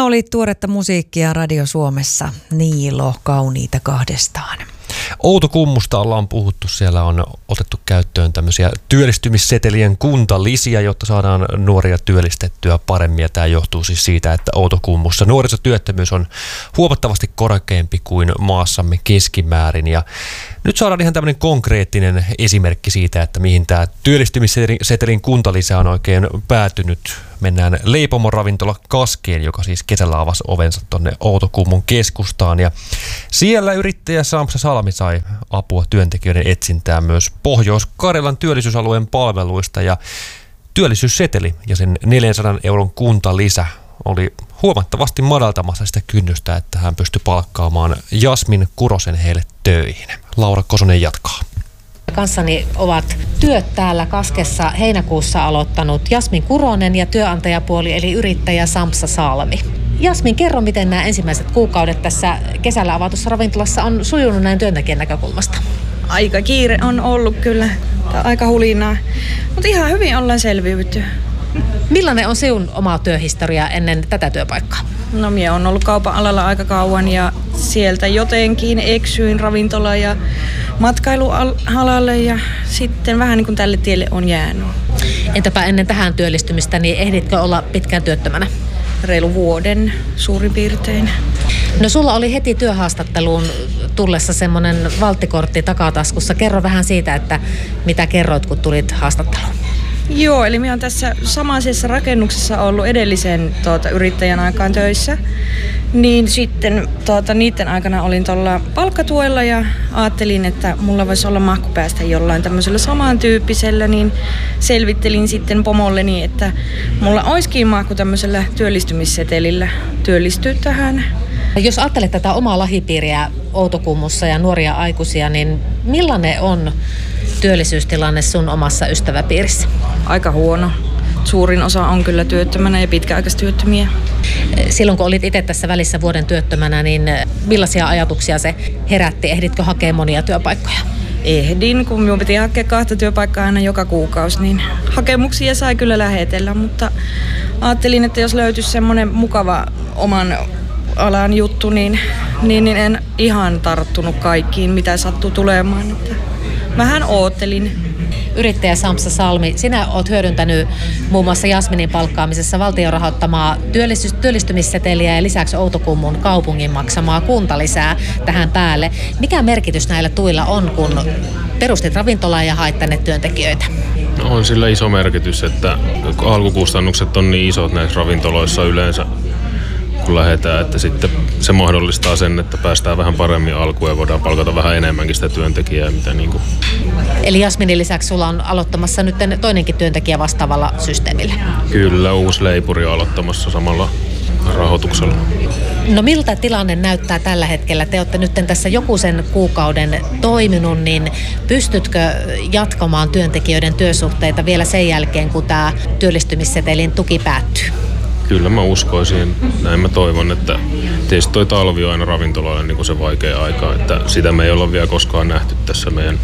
oli tuoretta musiikkia Radio Suomessa. Niilo, kauniita kahdestaan. Outokummusta ollaan puhuttu. Siellä on otettu käyttöön tämmöisiä työllistymissetelien kuntalisiä, jotta saadaan nuoria työllistettyä paremmin. Ja tämä johtuu siis siitä, että Outokummussa nuorisotyöttömyys on huomattavasti korkeampi kuin maassamme keskimäärin. Ja nyt saadaan ihan tämmöinen konkreettinen esimerkki siitä, että mihin tämä työllistymissetelin kuntalisä on oikein päätynyt. Mennään Leipomon-ravintola Kaskeen, joka siis kesällä avasi ovensa tuonne Outokummun keskustaan. Ja siellä yrittäjä Sampsa Salmi sai apua työntekijöiden etsintään myös Pohjois-Karjalan työllisyysalueen palveluista. Ja työllisyysseteli ja sen 400 euron kuntalisä oli huomattavasti madaltamassa sitä kynnystä, että hän pystyi palkkaamaan Jasmin Kurosen heille töihin. Laura Kosonen jatkaa. Kanssani ovat työt täällä Kaskessa heinäkuussa aloittanut Jasmin Kuronen ja työnantajapuoli eli yrittäjä Sampsa Salmi. Jasmin, kerro, miten nämä ensimmäiset kuukaudet tässä kesällä avatussa ravintolassa on sujunut näin työntekijän näkökulmasta? Aika kiire on ollut kyllä, aika hulinaa, mutta ihan hyvin ollaan selviytyy. Millainen on sinun oma työhistoria ennen tätä työpaikkaa? No minä olen ollut kaupan alalla aika kauan ja sieltä jotenkin eksyin ravintola- ja matkailualalle ja sitten vähän niin kuin tälle tielle on jäänyt. Entäpä ennen tähän työllistymistä, niin ehditkö olla pitkään työttömänä? Reilu vuoden suurin piirtein. No sulla oli heti työhaastatteluun tullessa semmoinen valttikortti takataskussa. Kerro vähän siitä, että mitä kerroit, kun tulit haastatteluun. Joo, eli minä olen tässä samaisessa rakennuksessa ollut edellisen yrittäjän aikaan töissä. Niin sitten niiden aikana olin tuolla palkkatuella ja ajattelin, että mulla voisi olla mahku päästä jollain tämmöisellä samantyyppisellä, niin selvittelin sitten pomolleni, että mulla olisikin mahku tämmöisellä työllistymissetelillä työllistyä tähän. Jos ajattelet tätä omaa lähipiiriä Outokummussa ja nuoria aikuisia, niin millainen on työllisyystilanne sun omassa ystäväpiirissä? Aika huono. Suurin osa on kyllä työttömänä ja pitkäaikaistyöttömiä. Silloin kun olit itse tässä välissä vuoden työttömänä, niin millaisia ajatuksia se herätti? Ehditkö hakea monia työpaikkoja? Ehdin, kun minun piti hakea 2 työpaikkaa aina joka kuukausi, niin hakemuksia sai kyllä lähetellä, mutta ajattelin, että jos löytyisi semmoinen mukava oman alan juttu, niin en ihan tarttunut kaikkiin, mitä sattui tulemaan. Että vähän oottelin. Yrittäjä Sampsa Salmi, sinä olet hyödyntänyt muun muassa Jasminin palkkaamisessa valtion rahoittamaa työllistymisseteliä ja lisäksi Outokummun kaupungin maksamaa kuntalisää tähän päälle. Mikä merkitys näillä tuilla on, kun perustit ravintolaa ja hait tänne työntekijöitä? No, on sillä iso merkitys, että alkukustannukset on niin isot näissä ravintoloissa yleensä, kun lähdetään, että sitten se mahdollistaa sen, että päästään vähän paremmin alkuun ja voidaan palkata vähän enemmänkin sitä työntekijää. Mitä niin kuin. Eli Jasminin lisäksi sulla on aloittamassa nyt toinenkin työntekijä vastaavalla systeemillä? Kyllä, uusi leipuri on aloittamassa samalla rahoituksella. No miltä tilanne näyttää tällä hetkellä? Te olette nyt tässä joku sen kuukauden toiminut, niin pystytkö jatkamaan työntekijöiden työsuhteita vielä sen jälkeen, kun tämä työllistymissetelin tuki päättyy? Kyllä mä uskoisin, näin mä toivon, että tietysti toi talvi on aina ravintolalle niin kuin se vaikea aika, että sitä me ei olla vielä koskaan nähty tässä meidän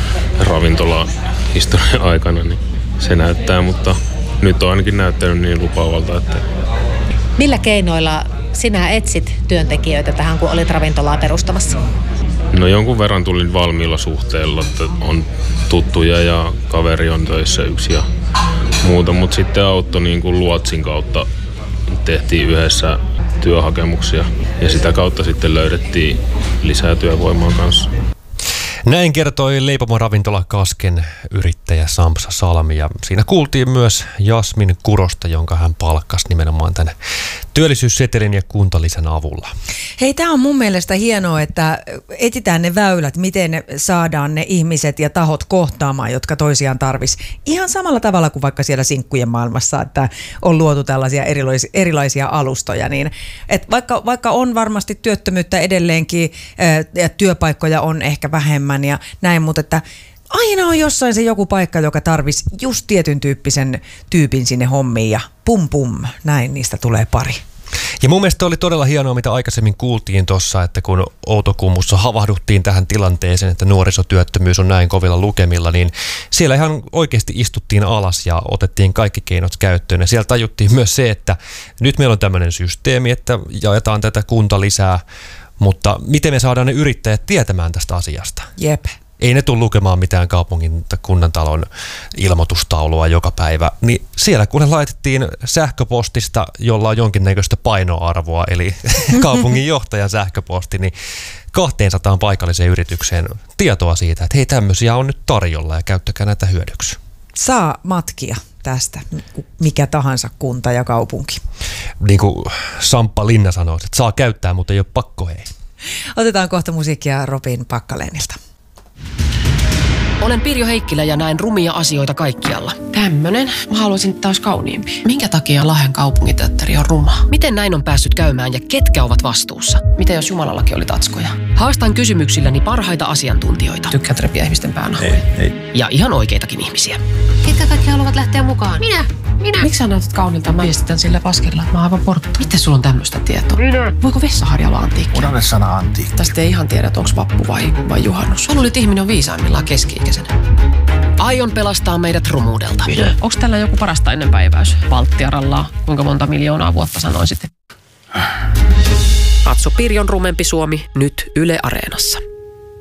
ravintola-historian aikana, niin se näyttää, mutta nyt on ainakin näyttänyt niin lupaavalta, että. Millä keinoilla sinä etsit työntekijöitä tähän, kun olit ravintolaa perustamassa? No jonkun verran tulin valmiilla suhteella, että on tuttuja ja kaveri on töissä yksi ja muuta, mutta sitten auttoi niin kuin luotsin kautta. Tehtiin yhdessä työhakemuksia ja sitä kautta sitten löydettiin lisää työvoimaa kanssa. Näin kertoi Leipomon ravintola Kasken yrittäjä Sampsa Salmi ja siinä kuultiin myös Jasmin Kurosta, jonka hän palkkasi nimenomaan tämän työllisyyssetelin ja kuntalisän avulla. Hei, tämä on mun mielestä hienoa, että etsitään ne väylät, miten saadaan ne ihmiset ja tahot kohtaamaan, jotka toisiaan tarvisi. Ihan samalla tavalla kuin vaikka siellä sinkkujen maailmassa, että on luotu tällaisia erilaisia alustoja. Niin, että vaikka on varmasti työttömyyttä edelleenkin ja työpaikkoja on ehkä vähemmän ja näin, mutta että aina on jossain se joku paikka, joka tarvisi just tietyn tyyppisen tyypin sinne hommiin ja pum pum, näin niistä tulee pari. Ja mun mielestä oli todella hienoa, mitä aikaisemmin kuultiin tuossa, että kun Outokummussa havahduttiin tähän tilanteeseen, että nuorisotyöttömyys on näin kovilla lukemilla, niin siellä ihan oikeasti istuttiin alas ja otettiin kaikki keinot käyttöön. Ja siellä tajuttiin myös se, että nyt meillä on tämmöinen systeemi, että jaetaan tätä kuntalisää, mutta miten me saadaan ne yrittäjät tietämään tästä asiasta? Jep. Ei ne tule lukemaan mitään kaupungin kunnantalon ilmoitustaulua joka päivä, niin siellä kun ne laitettiin sähköpostista, jolla on jonkinnäköistä painoarvoa, eli kaupungin johtajan sähköposti, niin 200 paikalliseen yritykseen tietoa siitä, että hei, tämmöisiä on nyt tarjolla ja käyttäkää näitä hyödyksi. Saa matkia tästä, mikä tahansa kunta ja kaupunki. Niin kuin Samppa Linna sanoi, että saa käyttää, mutta ei ole pakko, hei. Otetaan kohta musiikkia Robin Packalenilta. Olen Pirjo Heikkilä ja näen rumia asioita kaikkialla. Tämmönen. Mä haluaisin taas kauniimpi. Minkä takia Lahden kaupunginteatteri on ruma? Miten näin on päässyt käymään ja ketkä ovat vastuussa? Mitä jos Jumalallakin oli tatskoja? Haastan kysymyksilläni parhaita asiantuntijoita. Tykkäät repiä ihmisten päänahoja? Ei. Ja ihan oikeitakin ihmisiä. Ketkä kaikki haluavat lähteä mukaan? Minä. Miksi sä näytät kaunilta? Mä viestitän sillä paskella, että mä oon aivan porttu. Miten sulla on tämmöistä tietoa? Voiko vessaharja olla antiikki? Unohda sana antiikki. Tästä ei ihan tiedä, onko vappu vai juhannus. Mä luulin, että ihminen on viisaimmillaan keski-ikäisenä. Aion pelastaa meidät rumuudelta. Onko tällä joku parasta ennenpäiväys? Valttiarallaa. Kuinka monta miljoonaa vuotta sanoisit? Katso Pirjon rumempi Suomi nyt Yle Areenassa.